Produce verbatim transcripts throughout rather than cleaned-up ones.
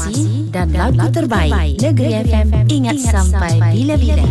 informasi dan lagu terbaik. Negeri F M, ingat sampai bila-bila.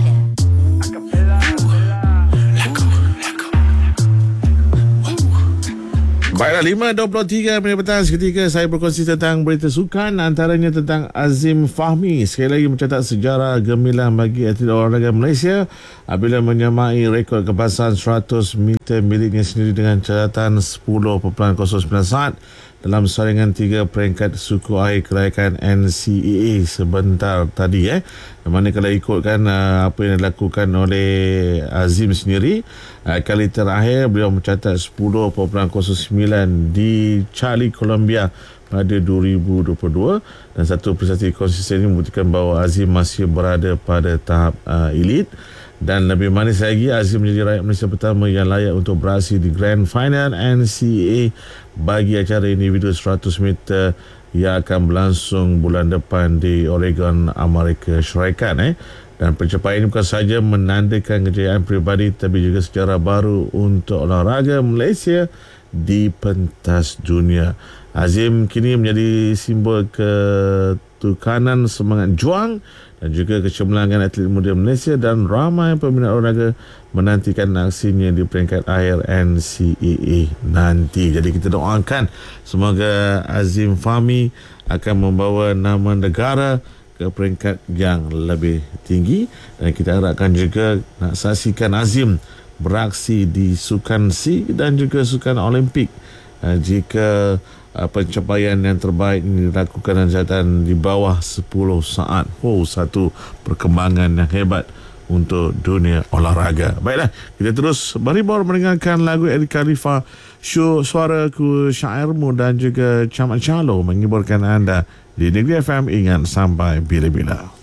Baiklah, lima dua puluh tiga minit petang seketika saya berkongsi tentang berita sukan, antaranya tentang Azim Fahmi sekali lagi mencatat sejarah gemilang bagi atlet olahraga Malaysia apabila menyamai rekod kebasan seratus meter miliknya sendiri dengan catatan sepuluh perpuluhan kosong sembilan saat dalam saringan tiga peringkat suku air kelayakan N C A A sebentar tadi eh. Mana kalau ikutkan uh, apa yang dilakukan oleh Azim sendiri, uh, kali terakhir beliau mencatat sepuluh perpuluhan kosong sembilan di Charlie, Colombia pada dua ribu dua puluh dua, dan satu prestasi konsisten ini membuktikan bahawa Azim masih berada pada tahap uh, elit. Dan lebih manis lagi, Azim menjadi rakyat Malaysia pertama yang layak untuk beraksi di Grand Final N C A A bagi acara individu seratus meter yang akan berlangsung bulan depan di Oregon, Amerika Syarikat. Eh. Dan pencapaian ini bukan sahaja menandakan kejayaan peribadi tapi juga sejarah baru untuk olahraga Malaysia di pentas dunia. Azim kini menjadi simbol ketukanan semangat juang dan juga kecemerlangan atlet muda Malaysia, dan ramai peminat olahraga menantikan aksinya di peringkat akhir N C A A nanti. Jadi kita doakan semoga Azim Fahmi akan membawa nama negara ke peringkat yang lebih tinggi, dan kita harapkan juga nak saksikan Azim beraksi di sukan C dan juga sukan Olimpik jika Uh, pencapaian yang terbaik ini dilakukan dan catatan di bawah sepuluh saat. Oh, satu perkembangan yang hebat untuk dunia olahraga. Baiklah, kita terus beribur mendengarkan lagu Eddie Khalifa, Show Suaraku Syairmu, dan juga Camat Calo menghiburkan anda di Negeri F M, ingat sampai bila-bila.